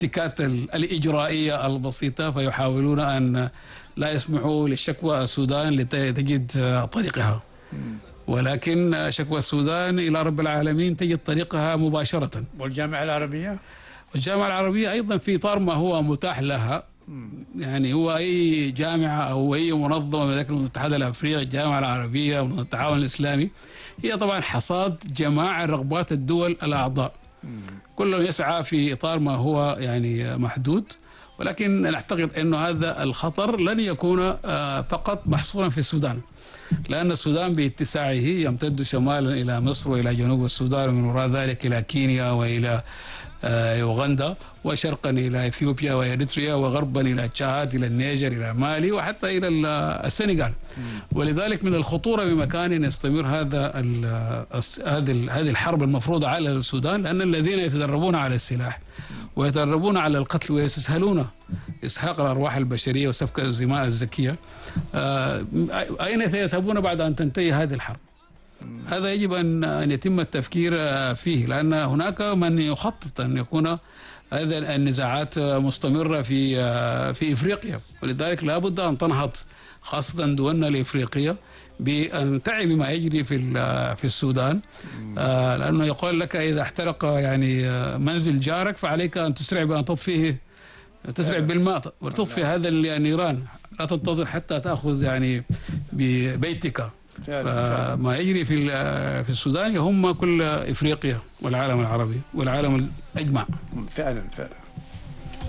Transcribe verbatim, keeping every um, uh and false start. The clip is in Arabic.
التكات الإجرائية البسيطة، فيحاولون أن لا يسمحوا للشكوى السودان لتجد طريقها، ولكن شكوى السودان إلى رب العالمين تجد طريقها مباشرة. والجامعة العربية؟ والجامعة العربية أيضا في إطار ما هو متاح لها، يعني هو أي جامعة أو أي منظمة من ذلك المتحدة الأفريقية، الجامعة العربية والتعاون الإسلامي، هي طبعا حصاد جماعة رغبات الدول الأعضاء، كل يسعى في إطار ما هو يعني محدود. ولكن نعتقد أن هذا الخطر لن يكون فقط محصورا في السودان، لأن السودان باتساعه يمتد شمالا إلى مصر وإلى جنوب السودان، ومن وراء ذلك إلى كينيا وإلى يوغندا، وشرقا إلى إثيوبيا وإريتريا، وغربا إلى تشاد، إلى النيجر، إلى مالي، وحتى إلى السنغال. ولذلك من الخطورة بمكان أن يستمر هذا هذه هذه الحرب المفروضة على السودان، لأن الذين يتدربون على السلاح ويتدربون على القتل ويستسهلون إسحاق الأرواح البشرية وسفك الدماء الزكية، أين سيذهبون بعد أن تنتهي هذه الحرب؟ هذا يجب أن يتم التفكير فيه، لأن هناك من يخطط أن يكون هذه النزاعات مستمرة في في إفريقيا، ولذلك لا بد أن تنهض خاصة دولنا الإفريقية بأن تعي بما يجري في في السودان، لأنه يقول لك إذا احترق يعني منزل جارك فعليك أن تسرع بأن تطفيه، تسرع بالماء وتطفي هذا النيران، لا تنتظر حتى تأخذ يعني ببيتك. ما يجري في في السودان يهم كل إفريقيا والعالم العربي والعالم الأجمع. فعلا فعلا.